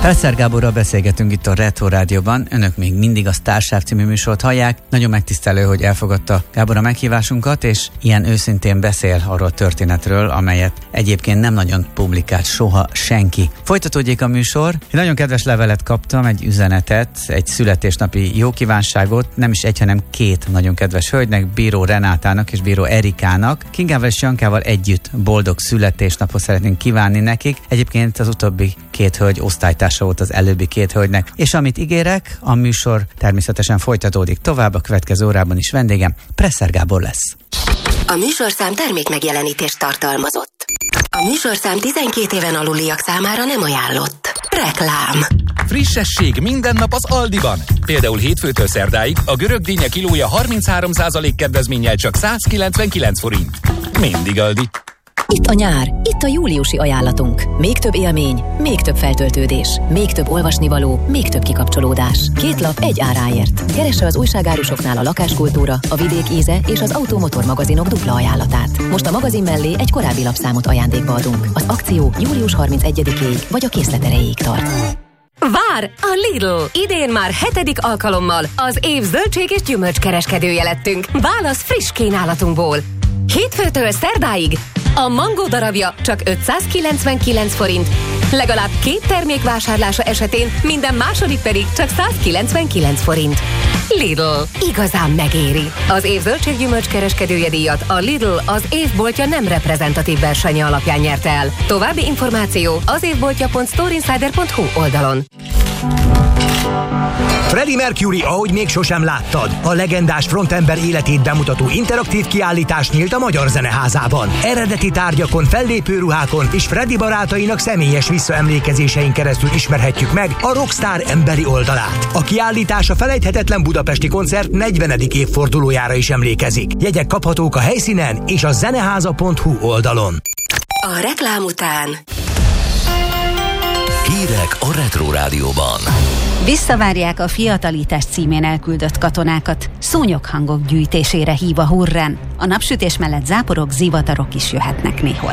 Presser Gáborral beszélgetünk itt a Retro Rádióban. Önök még mindig a Sztársáv című műsort hallják. Nagyon megtisztelő, hogy elfogadta Gábor a meghívásunkat, és ilyen őszintén beszél arról a történetről, amelyet egyébként nem nagyon publikált soha senki. Folytatódjék a műsor. Egy nagyon kedves levelet kaptam, egy üzenetet, egy születésnapi jókívánságot, nem is egy, hanem két nagyon kedves hölgynek, Bíró Renátának és Bíró Erikának. Kingával és Jankával együtt boldog születésnapot szeretnénk kívánni nekik. Egyébként az utóbbi két hölgy osztálytársa volt az előbbi két hölgynek. És amit ígérek, a műsor természetesen folytatódik tovább, a következő órában is vendégem Presser Gábor lesz. A műsorszám termékmegjelenítést tartalmazott. A műsorszám 12 éven aluliak számára nem ajánlott. Reklám. Frissesség minden nap az Aldiban. Például hétfőtől szerdáig a görög dinnye kilója 33% kedvezménnyel csak 199 forint. Mindig Aldi. Itt a nyár, itt a júliusi ajánlatunk. Még több élmény, még több feltöltődés, még több olvasnivaló, még több kikapcsolódás. 2 lap egy áráért. Keresse az újságárusoknál a lakáskultúra, a vidék íze és az automotor magazinok dupla ajánlatát. Most a magazin mellé egy korábbi lapszámot ajándékba adunk. Az akció július 31-ig vagy a készlet erejéig tart. Vár a Lidl! Idén már 7. alkalommal az év zöldség és gyümölcskereskedője lettünk. Válasz friss kínálatunkból. Hétfőtől szerdáig a mangó darabja csak 599 forint. Legalább 2 termék vásárlása esetén minden második pedig csak 199 forint. Lidl. Igazán megéri. Az év zöldséggyümölcs kereskedője díjat a Lidl az évboltja nem reprezentatív versenye alapján nyerte el. További információ az évboltja.storeinsider.hu oldalon. Freddie Mercury, ahogy még sosem láttad. A legendás frontember életét bemutató interaktív kiállítás nyílt a Magyar Zeneházában. Eredeti tárgyakon, fellépő ruhákon és Freddie barátainak személyes visszaemlékezésein keresztül ismerhetjük meg a rockstar emberi oldalát. A kiállítás a felejthetetlen budapesti koncert 40. évfordulójára is emlékezik. Jegyek kaphatók a helyszínen és a zeneháza.hu oldalon. A reklám után hírek a Retro Rádióban. Visszavárják a fiatalítás címén elküldött katonákat. Szúnyoghangok gyűjtésére hív a hurrán. A napsütés mellett záporok, zivatarok is jöhetnek néhol.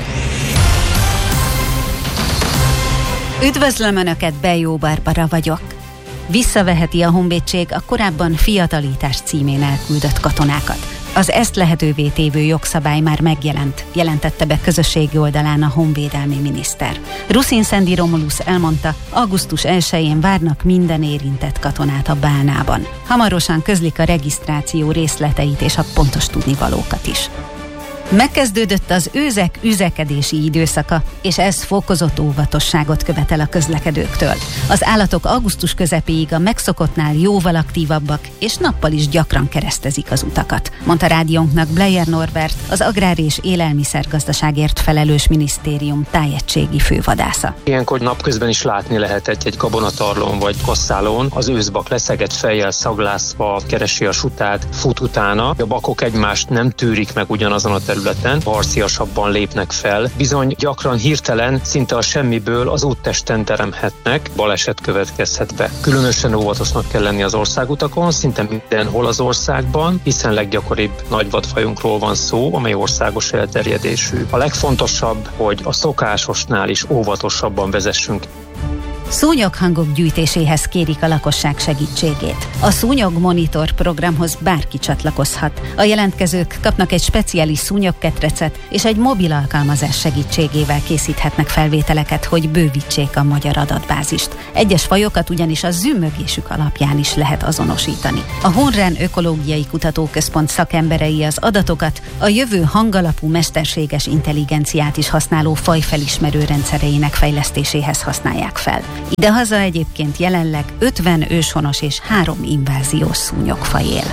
Üdvözlöm Önöket, Bejó Barbara vagyok. Visszaveheti a honvédség a korábban fiatalítás címén elküldött katonákat. Az ezt lehetővé tévő jogszabály már megjelent, jelentette be közösségi oldalán a honvédelmi miniszter. Ruszin Szendi Romulus elmondta, augusztus 1-én várnak minden érintett katonát a Bálnában. Hamarosan közlik a regisztráció részleteit és a pontos tudnivalókat is. Megkezdődött az őzek üzekedési időszaka, és ez fokozott óvatosságot követel a közlekedőktől. Az állatok augusztus közepéig a megszokottnál jóval aktívabbak, és nappal is gyakran keresztezik az utakat, mondta rádiónknak Bleyer Norbert, az Agrár- és Élelmiszergazdaságért felelős minisztérium tájegységi fővadásza. Ilyenkor napközben is látni lehet egy gabonatarlón vagy kasszálón. Az őszbak leszegett fejjel szaglászva keresi a sutát, fut utána. A bakok egymást nem tűrik meg ugyanazon a területen, harciasabban lépnek fel. Bizony gyakran hirtelen, szinte a semmiből az úttesten teremhetnek, baleset következhet be. Különösen óvatosnak kell lenni az országutakon, szinte mindenhol az országban, hiszen leggyakoribb nagyvadfajunkról van szó, amely országos elterjedésű. A legfontosabb, hogy a szokásosnál is óvatosabban vezessünk. Szúnyoghangok gyűjtéséhez kérik a lakosság segítségét. A Szúnyog Monitor programhoz bárki csatlakozhat. A jelentkezők kapnak egy speciális szúnyogketrecet, és egy mobil alkalmazás segítségével készíthetnek felvételeket, hogy bővítsék a magyar adatbázist. Egyes fajokat ugyanis a zümmögésük alapján is lehet azonosítani. A Honren Ökológiai Kutatóközpont szakemberei az adatokat a jövő hangalapú mesterséges intelligenciát is használó fajfelismerő rendszereinek fejlesztéséhez használják fel. Idehaza egyébként jelenleg 50 őshonos és 3 inváziós szúnyogfaj él.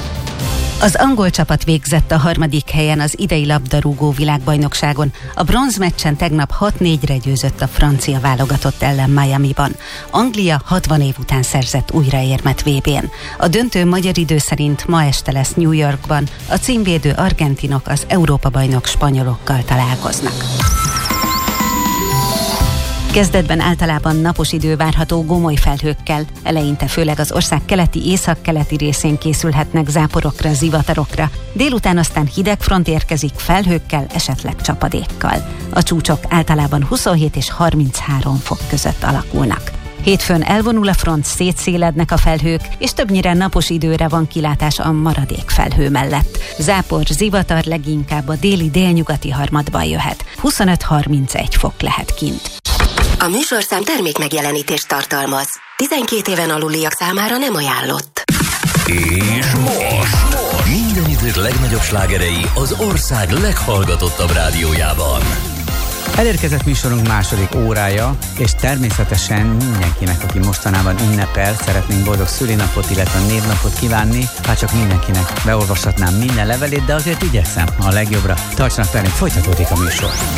Az angol csapat végzett a 3. helyen az idei labdarúgó világbajnokságon. A bronzmeccsen tegnap 6-4-re győzött a francia válogatott ellen Miamiban. Anglia 60 év után szerzett újraérmet VB-n. A döntő magyar idő szerint ma este lesz New Yorkban. A címvédő argentinok az Európa-bajnok spanyolokkal találkoznak. Kezdetben általában napos idő várható gomoly felhőkkel, eleinte főleg az ország keleti, északkeleti részén készülhetnek záporokra, zivatarokra, délután aztán hideg front érkezik felhőkkel, esetleg csapadékkal. A csúcsok általában 27 és 33 fok között alakulnak. Hétfőn elvonul a front, szétszélednek a felhők, és többnyire napos időre van kilátás a maradék felhő mellett. Zápor, zivatar leginkább a déli-délnyugati harmadban jöhet. 25-31 fok lehet kint. A műsorszám termék megjelenítést tartalmaz. 12 éven aluliak számára nem ajánlott. És most minden idők legnagyobb slágerei az ország leghallgatottabb rádiójában. Elérkezett műsorunk második órája, és természetesen mindenkinek, aki mostanában ünnepel, szeretnénk boldog szülinapot, illetve névnapot kívánni. Hát csak mindenkinek beolvashatnám minden levelét, de azért igyekszem a legjobbra. Tartsanak velünk, folytatódik a műsor.